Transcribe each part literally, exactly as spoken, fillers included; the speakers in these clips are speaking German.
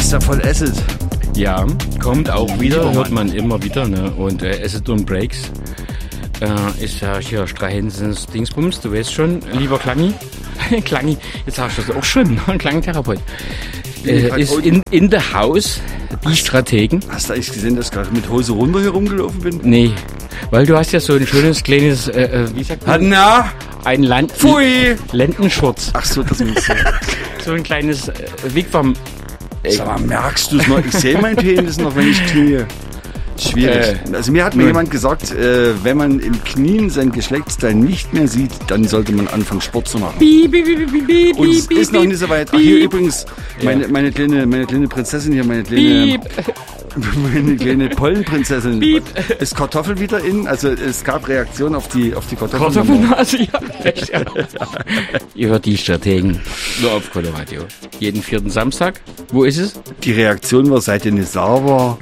ist ja voll Acid. Ja, kommt auch wieder, hört man immer wieder, ne? Und äh, Acid und Breaks äh, ist ja hier Strahensens Dingsbums, du weißt schon, lieber Klangi. Klangi, jetzt hast du das auch schon, ein Klangtherapeut. Äh, ist in, in the house, die Strategen. Hast du eigentlich gesehen, dass ich gerade mit Hose runter hier rumgelaufen bin? Nee, weil du hast ja so ein schönes kleines, äh, wie sagt man? Na? Ein Land Pfui! Lendenschurz. Ach so, das muss so. So ein kleines äh, Wigwam. Sag mal, merkst du es noch? Ich sehe meinen Penis noch, wenn ich knie. Schwierig. Äh, also mir hat mir jemand gesagt, äh, wenn man im Knien sein Geschlechtsteil nicht mehr sieht, dann sollte man anfangen, Sport zu machen. Piep, piep, piep, piep, piep, Und es piep, ist noch nicht so weit. Ach, hier übrigens, meine, meine, kleine, meine kleine Prinzessin hier, meine kleine, meine kleine Pollenprinzessin. Piep. Ist Kartoffel wieder in? Also es gab Reaktionen auf die, auf die Kartoffeln. Kartoffelnase, ja. Echt, ja. Ihr hört die Strategen nur auf Coloradio. Jeden vierten Samstag. Wo ist es? Die Reaktion war, seid ihr nicht sauber?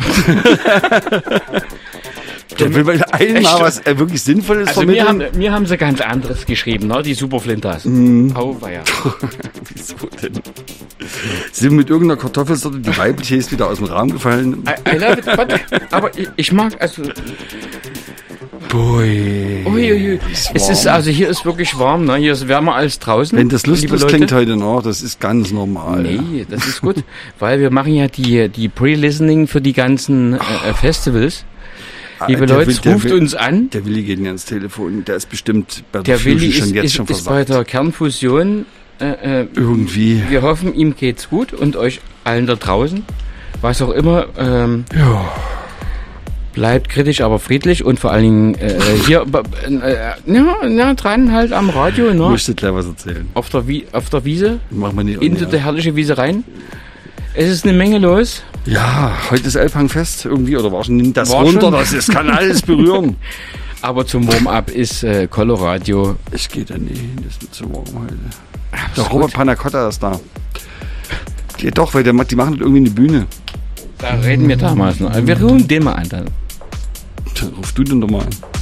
Da will man einmal was äh, wirklich Sinnvolles also vermitteln. Mir haben, mir haben sie ganz anderes geschrieben, ne? Die Superflintas. Mhm. Auweia. Wieso denn? Sind mit irgendeiner Kartoffelsorte die weibliche ist wieder aus dem Rahmen gefallen? I, I love it, but, aber ich, ich mag, also... Boy. Uiuiui. Es ist, also hier ist wirklich warm, ne? Hier ist wärmer als draußen. Wenn das lustlos klingt heute noch, das ist ganz normal. Nee, das ist gut, weil wir machen ja die, die Pre-Listening für die ganzen äh, Festivals. Liebe der Leute, will, ruft will, uns an. Der Willi geht nicht ans Telefon, der ist bestimmt bei der der Fusion Willi schon ist, jetzt ist, schon ist versagt. bei der Kernfusion. Äh, äh, Irgendwie. Wir hoffen, ihm geht's gut und euch allen da draußen. Was auch immer. Ähm, ja. Bleibt kritisch, aber friedlich und vor allen Dingen äh, hier äh, ja, ja, dran halt am Radio. Ne? Ich möchte gleich was erzählen. Auf der, Wie- auf der Wiese. Machen wir nicht. In die herrliche Wiese rein. Es ist eine Menge los. Ja, heute ist Elbhangfest irgendwie, oder war schon das War runter, schon? das, das kann alles berühren. Aber zum Warm-up ist äh, Coloradio. Ich gehe da nicht hin, das ist mir zu warm heute. Ach, Der Robert Panacotta ist da. Ja doch, weil der, die machen halt irgendwie eine Bühne. Da reden wir damals noch. Wir rufen den mal an. Dann. Dann ruf du den doch mal an.